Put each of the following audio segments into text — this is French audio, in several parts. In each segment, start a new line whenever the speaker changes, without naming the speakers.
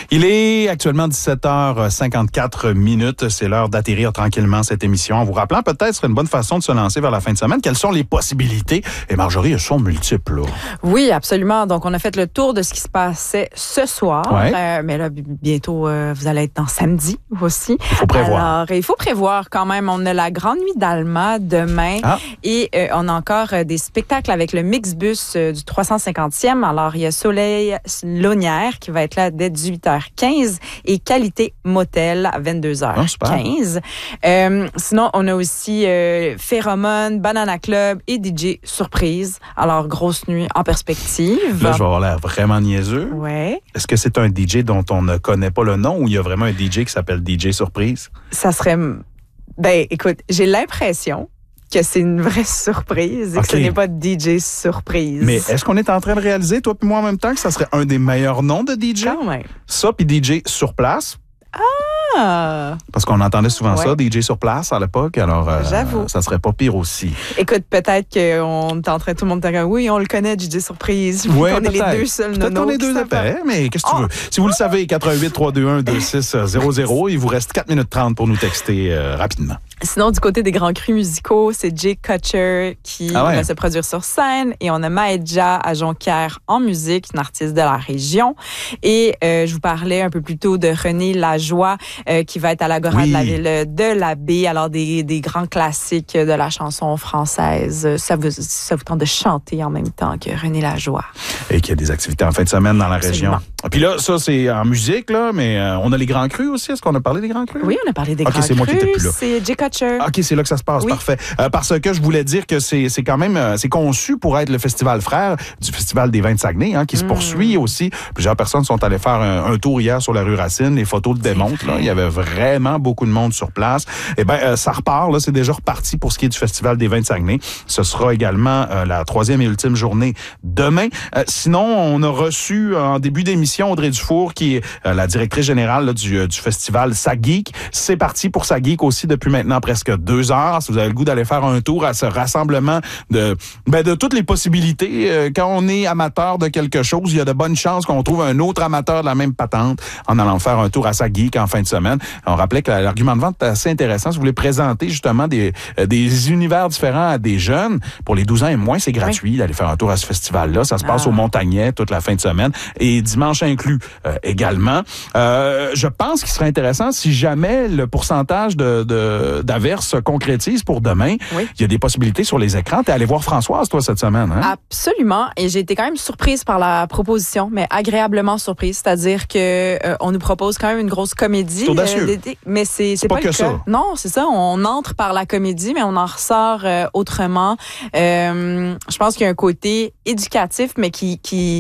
Il est actuellement 17h54. C'est l'heure d'atterrir tranquillement cette émission. En vous rappelant, peut-être ce serait une bonne façon de se lancer vers la fin de semaine. Quelles sont les possibilités? Et Marjorie, elles sont multiples. Là.
Oui, absolument. Donc, on a fait le tour de ce qui se passait ce soir.
Ouais.
Mais là, bientôt, vous allez être dans samedi aussi.
Il faut prévoir.
Alors, il faut prévoir quand même. On a la Grande Nuit d'Alma demain. Et on a encore des spectacles avec le Mixbus du 350e. Alors, il y a Soleil Launière qui va être là dès 18h15 et Qualité Motel à 22h15. Sinon, on a aussi Phéromone, Banana Club et DJ Surprise. Alors, grosse nuit en perspective.
Là, je vais avoir l'air vraiment niaiseux.
Ouais.
Est-ce que c'est un DJ dont on ne connaît pas le nom ou il y a vraiment un DJ qui s'appelle DJ Surprise?
Ça serait... Ben, écoute, j'ai l'impression que c'est une vraie surprise et que ce n'est pas DJ Surprise.
Mais est-ce qu'on est en train de réaliser, toi et moi en même temps, que ça serait un des meilleurs noms de DJ?
Quand même.
Ça, puis DJ sur place.
Ah!
Parce qu'on entendait souvent ça, DJ sur place à l'époque, alors
j'avoue.
Ça serait pas pire aussi.
Écoute, peut-être qu'on est en train, tout le monde de dire oui, on le connaît, DJ Surprise.
Oui,
on est les deux seuls
peut-être qu'on est deux épais, mais qu'est-ce que tu veux? Si vous le savez, 88-321-2600, il vous reste 4 minutes 30 pour nous texter rapidement.
Sinon, du côté des grands crus musicaux, c'est Jay Kutcher qui va se produire sur scène et on a Maëja à Jonquière en musique, une artiste de la région. Et je vous parlais un peu plus tôt de René Lajoie qui va être à l'Agora de la ville de la Baie. Alors, des grands classiques de la chanson française. Ça vous tente de chanter en même temps que René Lajoie.
Et qu'il y a des activités en fin de semaine dans la région. Puis là, ça, c'est en musique, là, mais on a les grands crus aussi. Est-ce qu'on a parlé des grands crus?
Oui, on a parlé des grands crus.
OK, c'est moi qui étais plus là.
C'est Jay Kutcher.
OK, c'est là que ça se passe. Parfait. Parce que je voulais dire que c'est quand même c'est conçu pour être le Festival Frères du Festival des Vins de Saguenay, qui se poursuit aussi. Plusieurs personnes sont allées faire un tour hier sur la rue Racine. Les photos le démontrent. Là. Il y avait vraiment beaucoup de monde sur place. Eh bien, ça repart. Là, c'est déjà reparti pour ce qui est du Festival des Vins de Saguenay. Ce sera également la 3e et ultime journée demain. Sinon, on a reçu en début d'émission Audrey Dufour, qui est la directrice générale là, du Festival Sageek. C'est parti pour Sageek aussi depuis maintenant presque 2 heures. Si vous avez le goût d'aller faire un tour à ce rassemblement de toutes les possibilités. Quand on est amateur de quelque chose, il y a de bonnes chances qu'on trouve un autre amateur de la même patente en allant faire un tour à Sageek en fin de semaine. On rappelait que l'argument de vente est assez intéressant. Si vous voulez présenter justement des univers différents à des jeunes, pour les 12 ans et moins, c'est gratuit d'aller faire un tour à ce festival-là. Ça se passe au Montagnet toute la fin de semaine et dimanche inclus également. Je pense qu'il serait intéressant si jamais le pourcentage d'averses se concrétise pour demain. Il y a des possibilités sur les écrans. T'es allé voir Françoise, toi, cette semaine, hein?
Absolument. Et j'ai été quand même surprise par la proposition, mais agréablement surprise. C'est-à-dire que on nous propose quand même une grosse comédie.
C'est audacieux.
Mais c'est pas que ça. Non, c'est ça. On entre par la comédie, mais on en ressort autrement. Je pense qu'il y a un côté éducatif, mais qui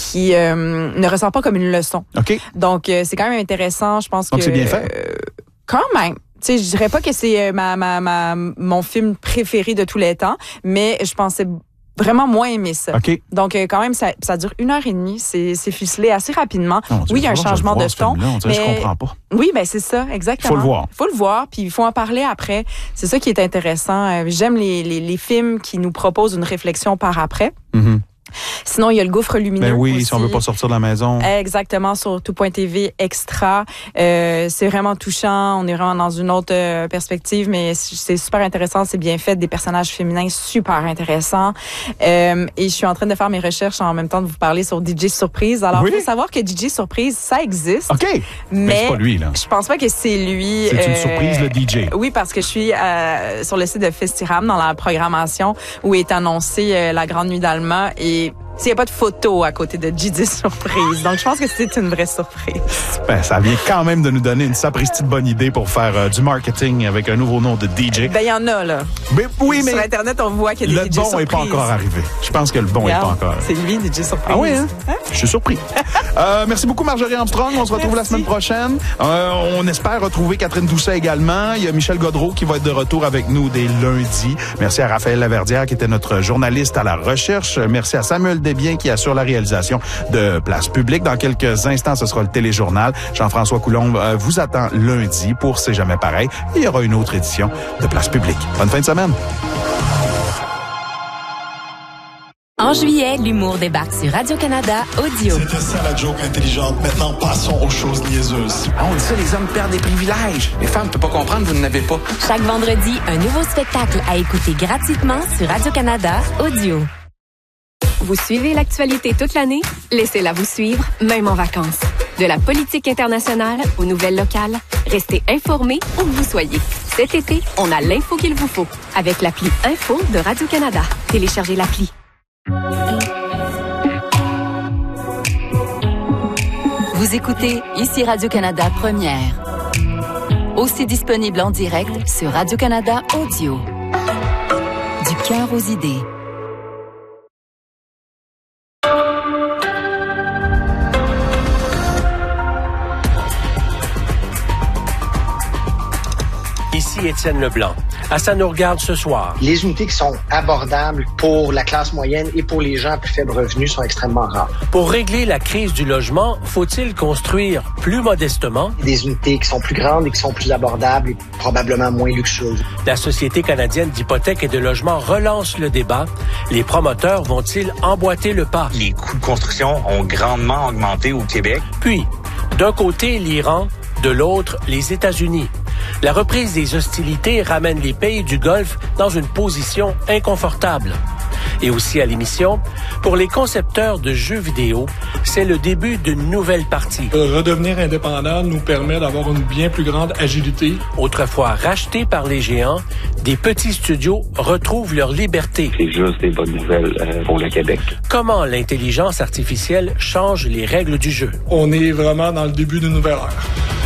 ne ressort pas comme une leçon.
OK.
Donc, c'est quand même intéressant. Je pense
Donc,
que
c'est bien fait.
Quand même. Tu sais, je dirais pas que c'est mon film préféré de tous les temps, mais je pensais vraiment moins aimer ça.
Okay.
Donc, quand même, ça dure 1h30. C'est ficelé assez rapidement. Oui, il y a un changement de ton.
Mais je comprends pas.
Oui, ben c'est ça, exactement.
Il faut le voir.
Il faut le voir, puis il faut en parler après. C'est ça qui est intéressant. J'aime les films qui nous proposent une réflexion par après.
Mm-hmm.
Sinon, il y a le Gouffre lumineux.
Ben oui,
aussi.
Si on veut pas sortir de la maison.
Exactement, sur tout.tv extra. C'est vraiment touchant. On est vraiment dans une autre perspective, mais c'est super intéressant. C'est bien fait. Des personnages féminins super intéressants. Et je suis en train de faire mes recherches en même temps de vous parler sur DJ Surprise. Alors, il faut savoir que DJ Surprise, ça existe.
OK. Mais c'est pas lui, là.
Je pense pas que c'est lui.
C'est une surprise, le DJ.
Oui, parce que je suis sur le site de Festiram dans la programmation où est annoncée la Grande Nuit d'Alma et il n'y a pas de photo à côté de DJ Surprise. Donc, je pense que c'est une vraie surprise.
Ben, ça vient quand même de nous donner une sapristi de bonne idée pour faire du marketing avec un nouveau nom de DJ.
Ben, il y en a, là.
Mais, oui, mais
sur Internet, on voit qu'il y a des DJ surprises.
Le bon n'est pas encore arrivé. Je pense que le bon n'est pas encore arrivé.
C'est lui, DJ Surprise.
Ah oui, hein? Je suis surpris. Merci beaucoup, Marjorie Armstrong. On se retrouve la semaine prochaine. On espère retrouver Catherine Doucet également. Il y a Michel Godreau qui va être de retour avec nous dès lundi. Merci à Raphaël Laverdière qui était notre journaliste à la recherche. Merci à Samuel Desbiens qui assure la réalisation de Place Publique. Dans quelques instants, ce sera le téléjournal. Jean-François Coulombe vous attend lundi pour C'est jamais pareil. Et il y aura une autre édition de Place Publique. Bonne fin de semaine.
En juillet, l'humour débarque sur Radio-Canada Audio.
C'était ça la joke intelligente. Maintenant, passons aux choses niaiseuses.
Ah, on dit ça, les hommes perdent des privilèges. Les femmes ne peuvent pas comprendre, vous n'en avez pas.
Chaque vendredi, un nouveau spectacle à écouter gratuitement sur Radio-Canada Audio.
Vous suivez l'actualité toute l'année? Laissez-la vous suivre, même en vacances. De la politique internationale aux nouvelles locales, restez informés où que vous soyez. Cet été, on a l'info qu'il vous faut avec l'appli Info de Radio-Canada. Téléchargez l'appli.
Vous écoutez ici Radio-Canada Première. Aussi disponible en direct sur Radio-Canada Audio. Du cœur aux idées.
Ici Étienne Leblanc. Ça nous regarde ce soir.
Les unités qui sont abordables pour la classe moyenne et pour les gens à plus faible revenu sont extrêmement rares.
Pour régler la crise du logement, faut-il construire plus modestement?
Des unités qui sont plus grandes et qui sont plus abordables et probablement moins luxueuses.
La Société canadienne d'hypothèques et de logement relance le débat. Les promoteurs vont-ils emboîter le pas?
Les coûts de construction ont grandement augmenté au Québec.
Puis, d'un côté, l'Iran, de l'autre, les États-Unis. La reprise des hostilités ramène les pays du Golfe dans une position inconfortable. Et aussi à l'émission, pour les concepteurs de jeux vidéo, c'est le début d'une nouvelle partie.
Redevenir indépendant nous permet d'avoir une bien plus grande agilité.
Autrefois rachetés par les géants, des petits studios retrouvent leur liberté.
C'est juste des bonnes nouvelles pour le Québec.
Comment l'intelligence artificielle change les règles du jeu?
On est vraiment dans le début d'une nouvelle ère.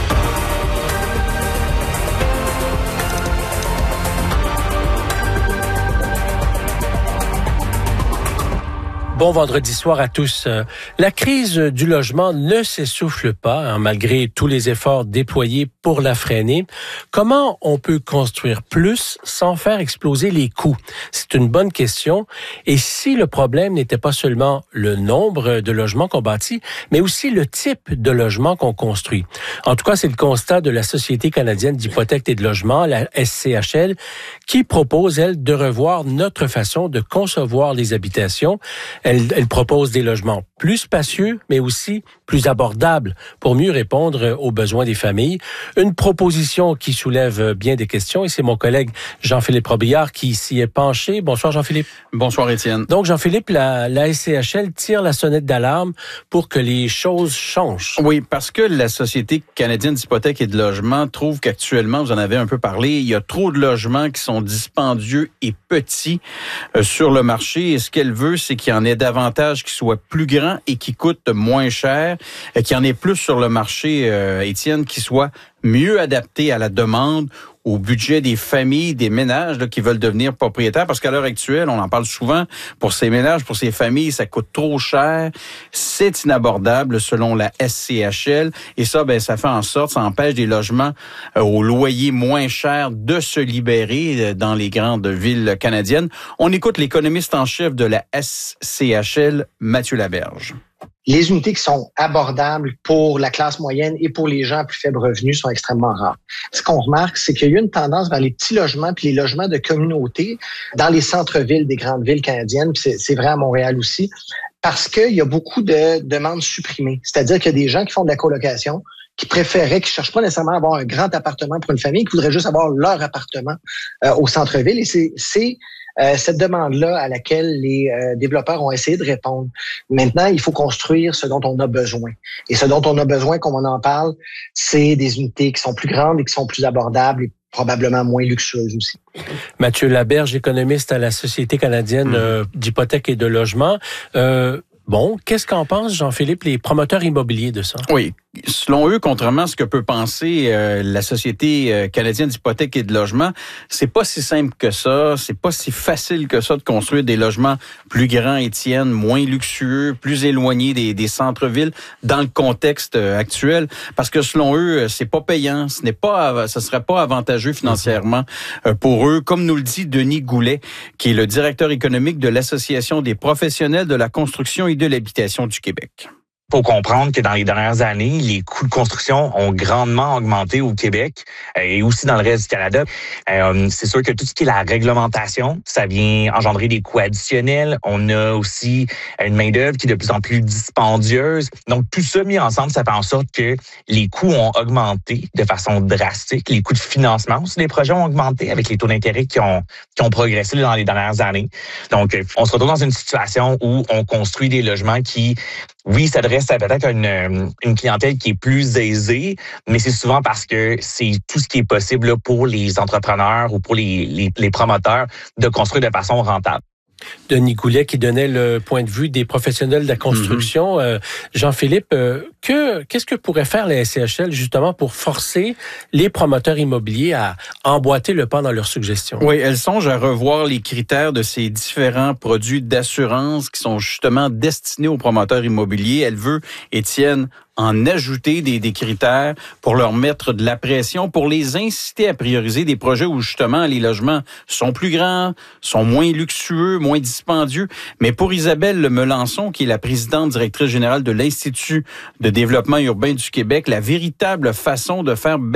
Bon vendredi soir à tous. La crise du logement ne s'essouffle pas, malgré tous les efforts déployés pour la freiner. Comment on peut construire plus sans faire exploser les coûts? C'est une bonne question. Et si le problème n'était pas seulement le nombre de logements qu'on bâtit, mais aussi le type de logement qu'on construit. En tout cas, c'est le constat de la Société canadienne d'hypothèques et de logement, la SCHL, qui propose, elle, de revoir notre façon de concevoir les habitations. Elle propose des logements plus spacieux, mais aussi plus abordables pour mieux répondre aux besoins des familles. Une proposition qui soulève bien des questions et c'est mon collègue Jean-Philippe Robillard qui s'y est penché. Bonsoir Jean-Philippe.
Bonsoir Étienne.
Donc Jean-Philippe, la SCHL tire la sonnette d'alarme pour que les choses changent.
Oui, parce que la Société canadienne d'hypothèques et de logement trouve qu'actuellement, vous en avez un peu parlé, il y a trop de logements qui sont dispendieux et petits sur le marché et ce qu'elle veut, c'est qu'il y en ait davantage qui soient plus grands et qui coûtent moins cher, qu'il y en ait plus sur le marché, Étienne, qui soient mieux adaptés à la demande, au budget des familles, des ménages là, qui veulent devenir propriétaires. Parce qu'à l'heure actuelle, on en parle souvent, pour ces ménages, pour ces familles, ça coûte trop cher. C'est inabordable selon la SCHL. Et ça, ça fait en sorte, ça empêche des logements au loyer moins cher de se libérer dans les grandes villes canadiennes. On écoute l'économiste en chef de la SCHL, Mathieu Laberge.
Les unités qui sont abordables pour la classe moyenne et pour les gens à plus faible revenu sont extrêmement rares. Ce qu'on remarque, c'est qu'il y a eu une tendance vers les petits logements puis les logements de communauté dans les centres-villes des grandes villes canadiennes, puis c'est vrai à Montréal aussi, parce qu'il y a beaucoup de demandes supprimées. C'est-à-dire qu'il y a des gens qui font de la colocation, qui préféraient, qui cherchent pas nécessairement à avoir un grand appartement pour une famille, qui voudraient juste avoir leur appartement au centre-ville. Et c'est cette demande-là à laquelle les développeurs ont essayé de répondre. Maintenant, il faut construire ce dont on a besoin. Et ce dont on a besoin, comme on en parle, c'est des unités qui sont plus grandes et qui sont plus abordables et probablement moins luxueuses aussi.
Mathieu Laberge, économiste à la Société canadienne d'hypothèques et de logement. Bon, qu'est-ce qu'en pense, Jean-Philippe, les promoteurs immobiliers de ça?
Oui. Selon eux, contrairement à ce que peut penser la Société canadienne d'hypothèques et de logement, c'est pas si simple que ça, c'est pas si facile que ça de construire des logements plus grands, Étienne, moins luxueux, plus éloignés des centres-villes dans le contexte actuel, parce que selon eux, c'est pas payant, ce serait pas avantageux financièrement pour eux, comme nous le dit Denis Goulet, qui est le directeur économique de l'Association des professionnels de la construction et de l'habitation du Québec.
Il faut comprendre que dans les dernières années, les coûts de construction ont grandement augmenté au Québec et aussi dans le reste du Canada. C'est sûr que tout ce qui est la réglementation, ça vient engendrer des coûts additionnels. On a aussi une main-d'œuvre qui est de plus en plus dispendieuse. Donc, tout ça mis ensemble, ça fait en sorte que les coûts ont augmenté de façon drastique. Les coûts de financement aussi des projets ont augmenté avec les taux d'intérêt qui ont progressé dans les dernières années. Donc, on se retrouve dans une situation où on construit des logements qui, oui, s'adressent à peut-être une clientèle qui est plus aisée, mais c'est souvent parce que c'est tout ce qui est possible là, pour les entrepreneurs ou pour les promoteurs de construire de façon rentable.
Denis Goulet qui donnait le point de vue des professionnels de la construction. Jean-Philippe, qu'est-ce que pourrait faire la SCHL justement pour forcer les promoteurs immobiliers à emboîter le pas dans leurs suggestions?
Oui, elle songe à revoir les critères de ces différents produits d'assurance qui sont justement destinés aux promoteurs immobiliers. Elle veut, Étienne, en ajouter des critères pour leur mettre de la pression, pour les inciter à prioriser des projets où justement les logements sont plus grands, sont moins luxueux, moins dispendieux. Mais pour Isabelle Melançon, qui est la présidente directrice générale de l'Institut de développement urbain du Québec, la véritable façon de faire